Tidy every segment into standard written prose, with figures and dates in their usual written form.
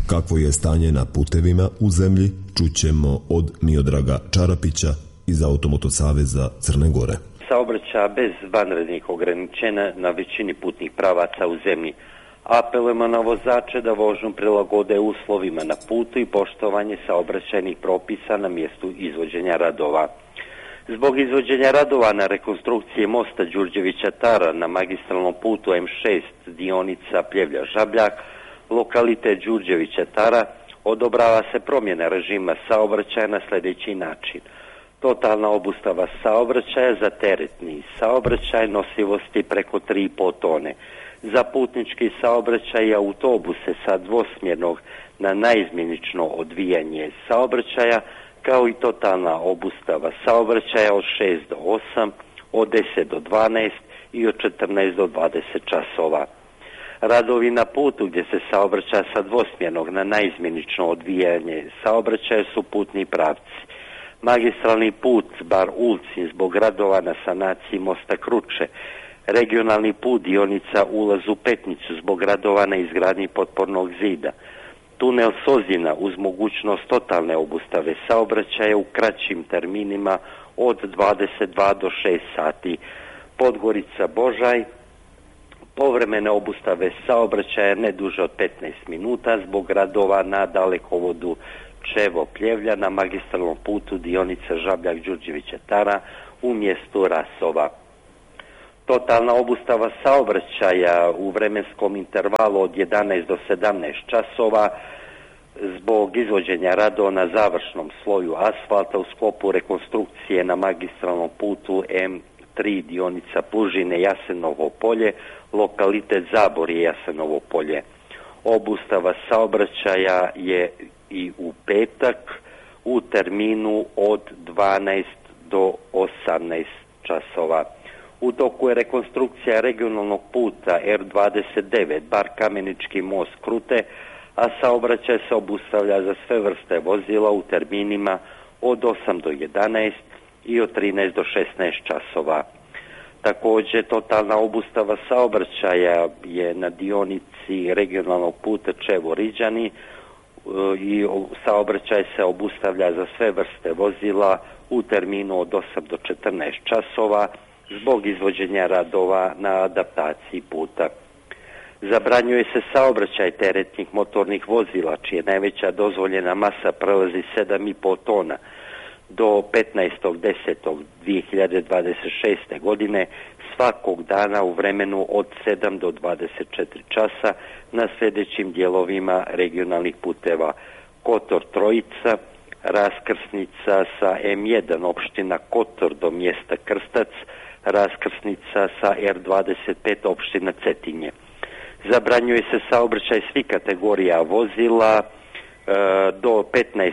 Kakvo je stanje na putevima u zemlji, čućemo od Miodraga Čarapića iz Automoto saveza Crne Gore. Saobraćaja bez vanrednih ograničenja na većini putnih pravaca u zemlji. Apelujemo na vozače da vožnju prilagode uslovima na putu i poštovanje saobraćajnih propisa na mjestu izvođenja radova. Zbog izvođenja radova na rekonstrukciji mosta Đurđevića Tara na magistralnom putu M6 dionica Pljevlja-Žabljak, lokalitet Đurđevića Tara, odobrava se promjena režima saobraćaja na sljedeći način. Totalna obustava saobraćaja za teretni saobraćaj nosivosti preko 3,5 tone. Za putnički saobraćaj i autobuse sa dvosmjernog na naizmjenično odvijanje saobraćaja, kao i totalna obustava saobraćaja od 6 do 8, od 10 do 12 i od 14 do 20 časova. Radovi na putu gdje se saobraća sa dvosmjernog na naizmjenično odvijanje saobraćaja su putni pravci. Magistralni put Bar-Ulcinj zbog radova na sanaciji mosta Kruče, regionalni put dionica ulaz u Petnicu zbog radova na izgradnji potpornog zida, tunel Sozina uz mogućnost totalne obustave saobraćaja u kraćim terminima od 22 do 6 sati, Podgorica Božaj, povremene obustave saobraćaja ne duže od 15 minuta zbog radova na dalekovodu Čevo-Pljevlja na magistralnom putu dionica Žabljak-Đurđevića Tara u mjestu Rasova. Totalna obustava saobraćaja u vremenskom intervalu od 11 do 17 časova zbog izvođenja radova na završnom sloju asfalta u sklopu rekonstrukcije na magistralnom putu M3 dionica Plužine Jasenovo polje, lokalitet Zaborje Jasenovo polje. Obustava saobraćaja je i u petak u terminu od 12 do 18 časova. U toku je rekonstrukcija regionalnog puta R29 Bar Kamenički most Krute, a saobraćaj se obustavlja za sve vrste vozila u terminima od 8 do 11 i od 13 do 16 časova. Također totalna obustava saobraćaja je na dionici regionalnog puta Čevo-Riđani i saobraćaj se obustavlja za sve vrste vozila u terminu od 8 do 14 časova zbog izvođenja radova na adaptaciji puta. Zabranjuje se saobraćaj teretnih motornih vozila čija najveća dozvoljena masa prelazi 7,5 tona do 15.10.2026. godine svakog dana u vremenu od 7 do 24 časa na sljedećim dijelovima regionalnih puteva: Kotor Trojica, raskrsnica sa M1 opština Kotor do mjesta Krstac, raskrsnica sa R25 opština Cetinje. Zabranjuje se saobraćaj svih kategorija vozila do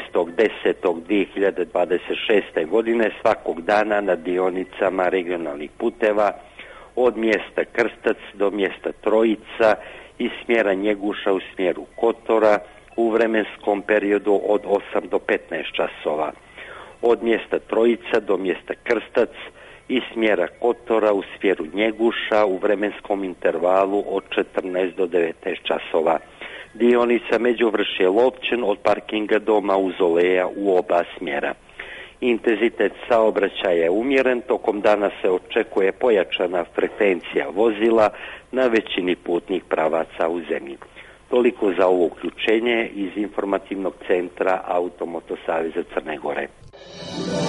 15.10.2026. godine svakog dana na dionicama regionalnih puteva od mjesta Krstac do mjesta Trojica i smjera Njeguša u smjeru Kotora u vremenskom periodu od 8 do 15 časova. Od mjesta Trojica do mjesta Krstac i smjera Kotora u smjeru Njeguša u vremenskom intervalu od 14 do 19 časova. Dionica Međuvršje Lovćen od parkinga do Mauzoleja u oba smjera. Intenzitet saobraćaja je umjeren, tokom dana se očekuje pojačana frekvencija vozila na većini putnih pravaca u zemlji. Toliko za ovo uključenje iz informativnog centra Automoto saveza Crne Gore.